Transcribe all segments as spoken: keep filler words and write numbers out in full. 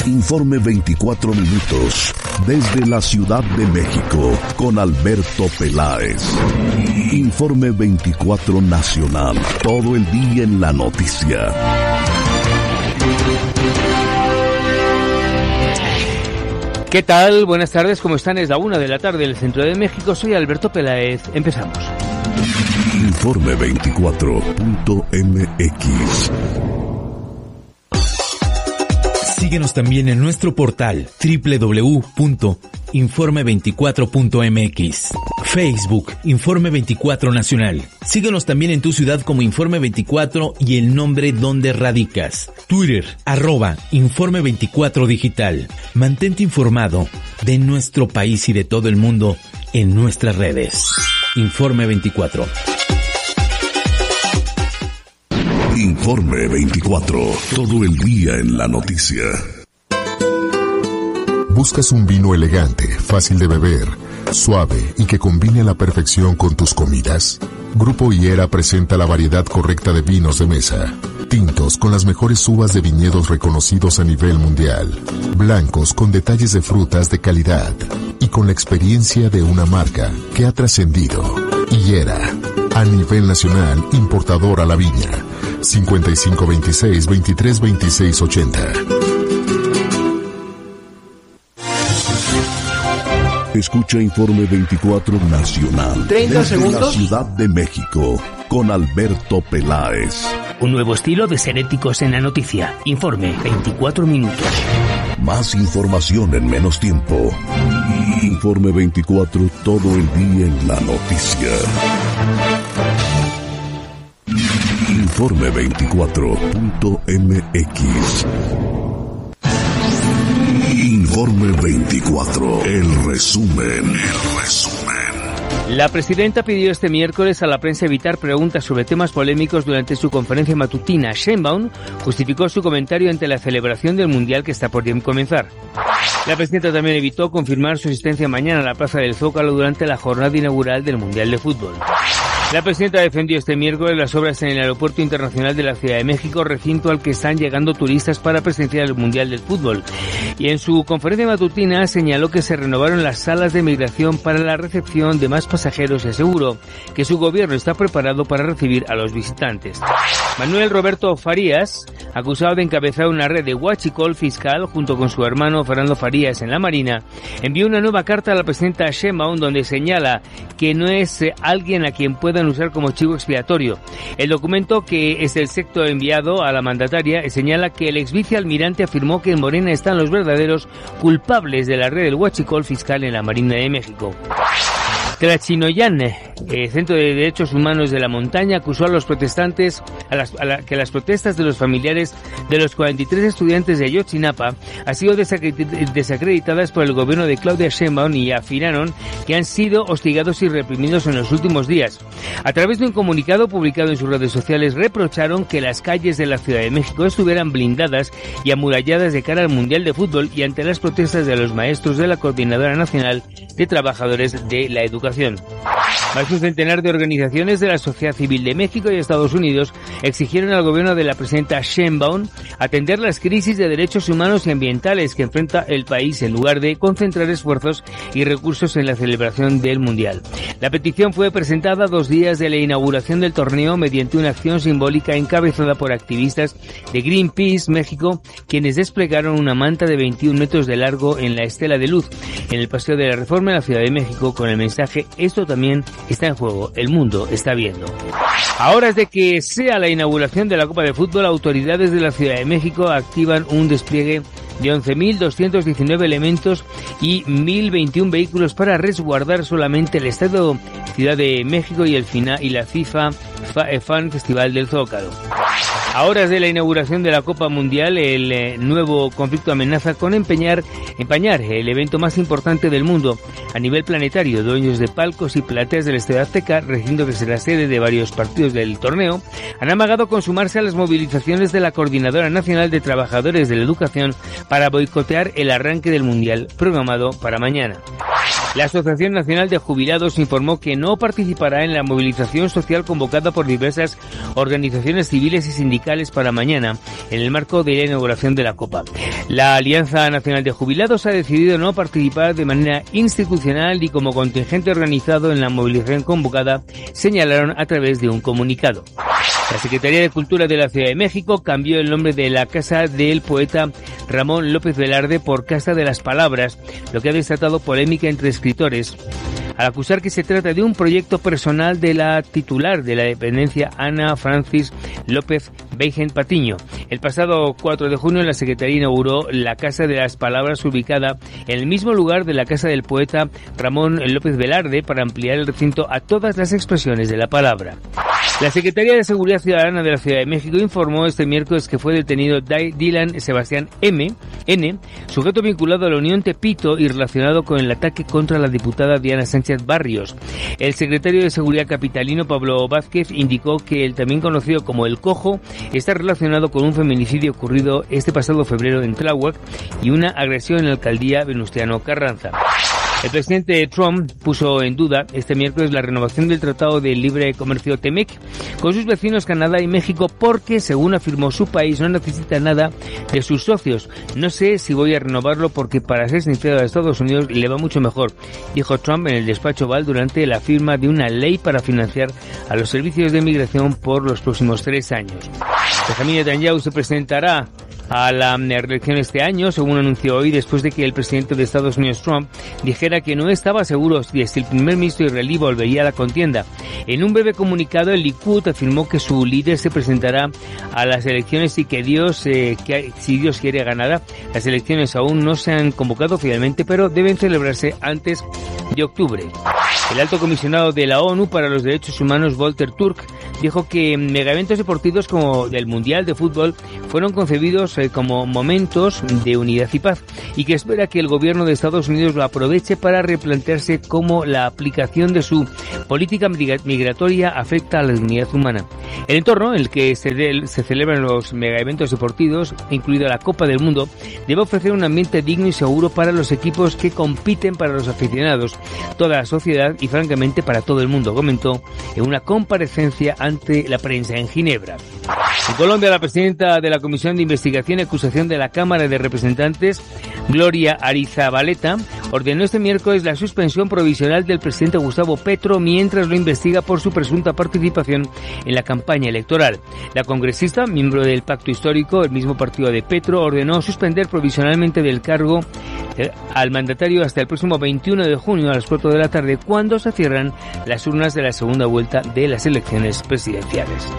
Informe veinticuatro minutos, desde la Ciudad de México, con Alberto Peláez. Informe veinticuatro Nacional, todo el día en la noticia. ¿Qué tal? Buenas tardes, ¿cómo están? Es la una de la tarde en el centro de México. Soy Alberto Peláez. Empezamos. Informe veinticuatro punto eme equis. Síguenos también en nuestro portal doble u doble u doble u punto informe veinticuatro punto eme equis. Facebook, Informe veinticuatro Nacional. Síguenos también en tu ciudad como Informe veinticuatro y el nombre donde radicas. Twitter, arroba Informe veinticuatro Digital. Mantente informado de nuestro país y de todo el mundo en nuestras redes. Informe veinticuatro. Informe veinticuatro, todo el día en la noticia. ¿Buscas un vino elegante, fácil de beber, suave y que combine a la perfección con tus comidas? Grupo Higuera presenta la variedad correcta de vinos de mesa. Tintos con las mejores uvas de viñedos reconocidos a nivel mundial. Blancos con detalles de frutas de calidad. Y con la experiencia de una marca que ha trascendido. Higuera, a nivel nacional, importador a la viña. cincuenta y cinco veintiséis veintitrés veintiséis ochenta. Escucha Informe veinticuatro Nacional. treinta segundos. La Ciudad de México, con Alberto Peláez. Un nuevo estilo de ser éticos en la noticia. Informe veinticuatro minutos. Más información en menos tiempo. Informe veinticuatro, todo el día en la noticia. Informe veinticuatro punto eme equis. Informe veinticuatro, el resumen, el resumen. La presidenta pidió este miércoles a la prensa evitar preguntas sobre temas polémicos durante su conferencia matutina. Sheinbaum justificó su comentario ante la celebración del Mundial que está por comenzar. La presidenta también evitó confirmar su asistencia mañana a la Plaza del Zócalo durante la jornada inaugural del Mundial de Fútbol. La presidenta defendió este miércoles las obras en el Aeropuerto Internacional de la Ciudad de México, recinto al que están llegando turistas para presenciar el Mundial del Fútbol. Y en su conferencia matutina señaló que se renovaron las salas de migración para la recepción de más pasajeros y aseguró que su gobierno está preparado para recibir a los visitantes. Manuel Roberto Farías, acusado de encabezar una red de huachicol fiscal junto con su hermano Fernando Farías en la Marina, envió una nueva carta a la presidenta Sheinbaum donde señala que no es eh, alguien a quien puedan usar como chivo expiatorio. El documento, que es el sexto enviado a la mandataria, señala que el ex vicealmirante afirmó que en Morena están los verdaderos culpables de la red del huachicol fiscal en la Marina de México. Tlachinoyan, eh, Centro de Derechos Humanos de la Montaña, acusó a los protestantes a las, a la, que las protestas de los familiares de los cuarenta y tres estudiantes de Ayotzinapa han sido desacreditadas por el gobierno de Claudia Sheinbaum y afirmaron que han sido hostigados y reprimidos en los últimos días. A través de un comunicado publicado en sus redes sociales, reprocharon que las calles de la Ciudad de México estuvieran blindadas y amuralladas de cara al Mundial de Fútbol y ante las protestas de los maestros de la Coordinadora Nacional de Trabajadores de la Educación. Más de un centenar de organizaciones de la sociedad civil de México y Estados Unidos exigieron al gobierno de la presidenta Sheinbaum atender las crisis de derechos humanos y ambientales que enfrenta el país en lugar de concentrar esfuerzos y recursos en la celebración del Mundial. La petición fue presentada dos días de la inauguración del torneo mediante una acción simbólica encabezada por activistas de Greenpeace México, quienes desplegaron una manta de veintiún metros de largo en la Estela de Luz en el Paseo de la Reforma en la Ciudad de México con el mensaje: esto también está en juego, el mundo está viendo. A horas de que sea la inauguración de la Copa de Fútbol, autoridades de la Ciudad de México activan un despliegue de once mil doscientos diecinueve elementos y mil veintiún vehículos para resguardar solamente el Estadio Ciudad de México y el final y la FIFA Fan Festival del Zócalo. A horas de la inauguración de la Copa Mundial, el eh, nuevo conflicto amenaza con empeñar, empañar el evento más importante del mundo a nivel planetario. Dueños de palcos y plateas del Estadio Azteca, recinto que será sede de varios partidos del torneo, han amagado con sumarse a las movilizaciones de la Coordinadora Nacional de Trabajadores de la Educación para boicotear el arranque del Mundial programado para mañana. La Asociación Nacional de Jubilados informó que no participará en la movilización social convocada por diversas organizaciones civiles y sindicales para mañana, en el marco de la inauguración de la Copa. La Alianza Nacional de Jubilados ha decidido no participar de manera institucional y como contingente organizado en la movilización convocada, señalaron a través de un comunicado. La Secretaría de Cultura de la Ciudad de México cambió el nombre de la casa del poeta Ramón López Velarde por Casa de las Palabras, lo que ha desatado polémica entre escritores, al acusar que se trata de un proyecto personal de la titular de la dependencia, Ana Francis López Beijen Patiño. El pasado cuatro de junio la Secretaría inauguró la Casa de las Palabras, ubicada en el mismo lugar de la casa del poeta Ramón López Velarde, para ampliar el recinto a todas las expresiones de la palabra. La Secretaría de Seguridad Ciudadana de la Ciudad de México informó este miércoles que fue detenido Dylan Sebastián M. N., sujeto vinculado a la Unión Tepito y relacionado con el ataque contra la diputada Diana Sánchez Barrios. El secretario de Seguridad capitalino, Pablo Vázquez, indicó que el también conocido como El Cojo está relacionado con un feminicidio ocurrido este pasado febrero en Tláhuac y una agresión en la alcaldía Venustiano Carranza. El presidente Trump puso en duda este miércoles la renovación del Tratado de Libre Comercio T M E C con sus vecinos Canadá y México porque, según afirmó, su país no necesita nada de sus socios. No sé si voy a renovarlo porque, para ser sincero, a Estados Unidos le va mucho mejor, dijo Trump en el despacho Oval durante la firma de una ley para financiar a los servicios de migración por los próximos tres años. Benjamin Netanyahu se presentará a la reelección este año, según anunció hoy, después de que el presidente de Estados Unidos, Trump, dijera que no estaba seguro de si el primer ministro israelí volvería a la contienda. En un breve comunicado, el Likud afirmó que su líder se presentará a las elecciones y que Dios, eh, que si Dios quiere, ganará. Las elecciones aún no se han convocado oficialmente, pero deben celebrarse antes de octubre. El alto comisionado de la ONU para los Derechos Humanos, Volker Turk, dijo que megaeventos deportivos como el Mundial de Fútbol fueron concebidos eh, como momentos de unidad y paz, y que espera que el gobierno de Estados Unidos lo aproveche para replantearse cómo la aplicación de su política migratoria afecta a la dignidad humana. El entorno en el que se, de, se celebran los megaeventos deportivos, incluida la Copa del Mundo, debe ofrecer un ambiente digno y seguro para los equipos que compiten, para los aficionados, toda la sociedad y, francamente, para todo el mundo, comentó en una comparecencia ante la prensa en Ginebra. En Colombia, la presidenta de la Comisión de Investigación y Acusación de la Cámara de Representantes, Gloria Arizabaleta, ordenó este miércoles la suspensión provisional del presidente Gustavo Petro mientras lo investiga por su presunta participación en la campaña electoral. La congresista, miembro del Pacto Histórico, el mismo partido de Petro, ordenó suspender provisionalmente del cargo eh, al mandatario hasta el próximo veintiuno de junio a las cuatro de la tarde, cuando se cierran las urnas de la segunda vuelta de las elecciones presidenciales.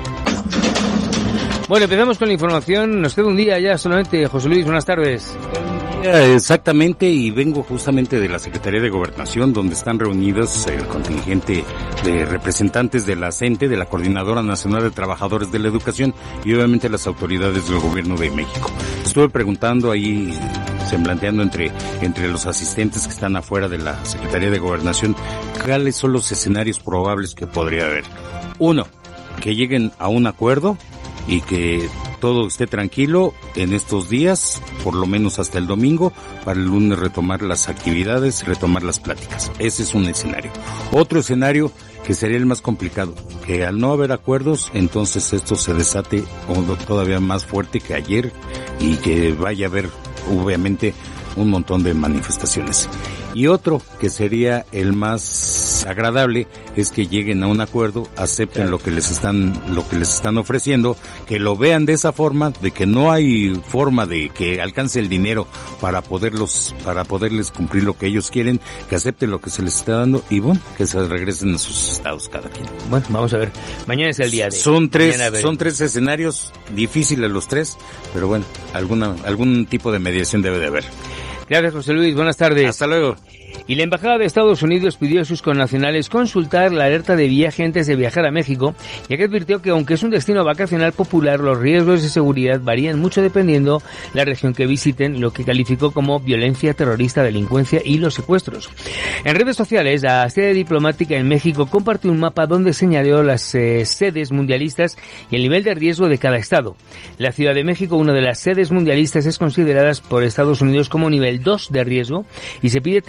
Bueno, empezamos con la información. Nos queda un día ya solamente. José Luis, buenas tardes. Exactamente, y vengo justamente de la Secretaría de Gobernación, donde están reunidos el contingente de representantes de la CENTE, de la Coordinadora Nacional de Trabajadores de la Educación, y obviamente las autoridades del Gobierno de México. Estuve preguntando ahí, semblanteando entre, entre los asistentes que están afuera de la Secretaría de Gobernación, cuáles son los escenarios probables que podría haber. Uno, que lleguen a un acuerdo y que todo esté tranquilo en estos días, por lo menos hasta el domingo, para el lunes retomar las actividades, retomar las pláticas. Ese es un escenario. Otro escenario, que sería el más complicado, que al no haber acuerdos, entonces esto se desate todavía más fuerte que ayer y que vaya a haber, obviamente, un montón de manifestaciones. Y otro, que sería el más agradable, es que lleguen a un acuerdo, acepten claro. lo que les están, lo que les están ofreciendo, que lo vean de esa forma, de que no hay forma de que alcance el dinero para poderlos, para poderles cumplir lo que ellos quieren, que acepten lo que se les está dando y bueno, que se regresen a sus estados cada quien. Bueno, vamos a ver. Mañana es el día de. Son tres, son tres escenarios difíciles los tres, pero bueno, alguna, algún tipo de mediación debe de haber. Gracias, José Luis. Buenas tardes. Hasta luego. Y la Embajada de Estados Unidos pidió a sus connacionales consultar la alerta de viaje antes de viajar a México, ya que advirtió que aunque es un destino vacacional popular, los riesgos de seguridad varían mucho dependiendo la región que visiten, lo que calificó como violencia terrorista, delincuencia y los secuestros. En redes sociales, la sede diplomática en México compartió un mapa donde señaló las eh, sedes mundialistas y el nivel de riesgo de cada estado. La Ciudad de México, una de las sedes mundialistas, es considerada por Estados Unidos como nivel dos de riesgo y se pide tener mayor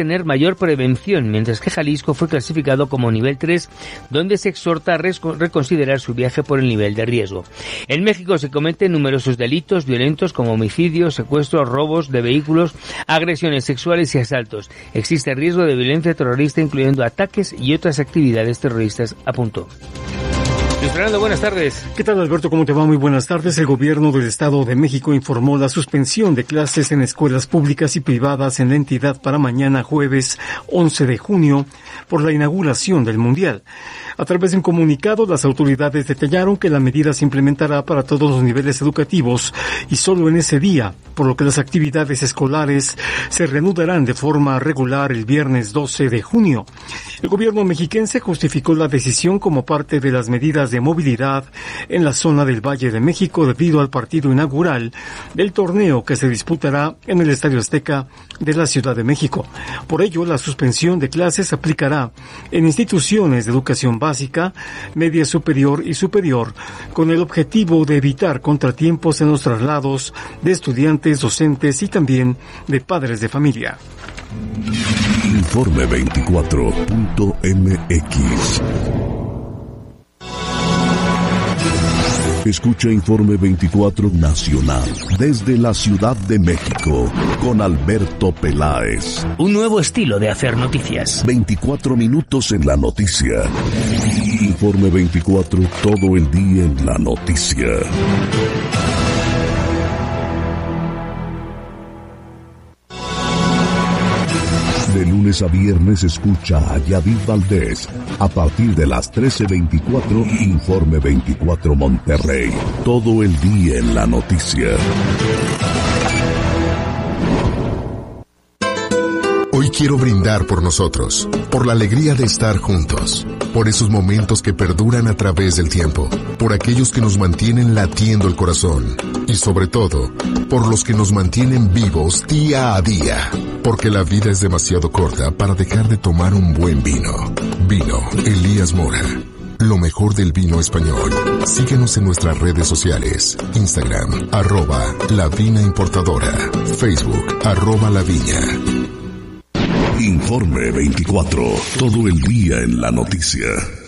mayor prevención, mientras que Jalisco fue clasificado como nivel tres, donde se exhorta a reconsiderar su viaje por el nivel de riesgo. En México se cometen numerosos delitos violentos como homicidios, secuestros, robos de vehículos, agresiones sexuales y asaltos. Existe riesgo de violencia terrorista, incluyendo ataques y otras actividades terroristas, apuntó. Luis Fernando, buenas tardes. ¿Qué tal, Alberto? ¿Cómo te va? Muy buenas tardes. El gobierno del Estado de México informó la suspensión de clases en escuelas públicas y privadas en la entidad para mañana jueves once de junio por la inauguración del Mundial. A través de un comunicado, las autoridades detallaron que la medida se implementará para todos los niveles educativos y solo en ese día, por lo que las actividades escolares se reanudarán de forma regular el viernes doce de junio. El gobierno mexiquense justificó la decisión como parte de las medidas de movilidad en la zona del Valle de México debido al partido inaugural del torneo que se disputará en el Estadio Azteca de la Ciudad de México. Por ello, la suspensión de clases se aplicará en instituciones de educación básica, media superior y superior, con el objetivo de evitar contratiempos en los traslados de estudiantes, docentes y también de padres de familia. Informe veinticuatro punto m x. Escucha Informe veinticuatro Nacional desde la Ciudad de México con Alberto Peláez. Un nuevo estilo de hacer noticias. veinticuatro minutos en la noticia. Informe veinticuatro, todo el día en la noticia. De lunes a viernes escucha a Yadid Valdés a partir de las trece veinticuatro, Informe veinticuatro Monterrey. Todo el día en la noticia. Hoy quiero brindar por nosotros, por la alegría de estar juntos, por esos momentos que perduran a través del tiempo, por aquellos que nos mantienen latiendo el corazón y sobre todo, por los que nos mantienen vivos día a día, porque la vida es demasiado corta para dejar de tomar un buen vino. Vino Elías Mora. Lo mejor del vino español. Síguenos en nuestras redes sociales. Instagram, arroba La Vina Importadora. Facebook, arroba La Viña. Informe veinticuatro, todo el día en la noticia.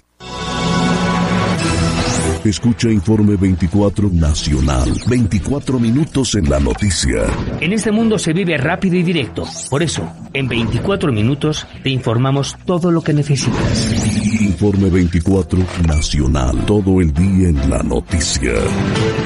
Escucha Informe veinticuatro Nacional, veinticuatro minutos en la noticia. En este mundo se vive rápido y directo. Por eso, en veinticuatro minutos te informamos todo lo que necesitas. Informe veinticuatro Nacional, todo el día en la noticia.